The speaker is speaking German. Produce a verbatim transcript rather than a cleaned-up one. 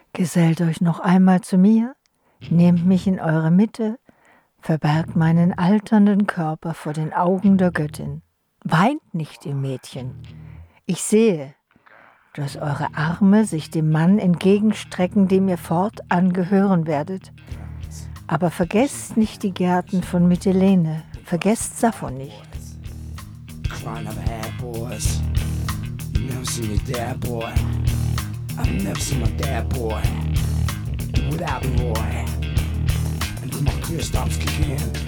Gesellt euch noch einmal zu mir, nehmt mich in eure Mitte, verbergt meinen alternden Körper vor den Augen der Göttin. Weint nicht, ihr Mädchen. Ich sehe, dass eure Arme sich dem Mann entgegenstrecken, dem ihr fortan gehören werdet. Aber vergesst nicht die Gärten von Mytilene, vergesst Sappho nicht. Crying I've had boys. You never seen your dad, boy. I've never seen my dad, boy. Without me, boy. Until my career stops kicking.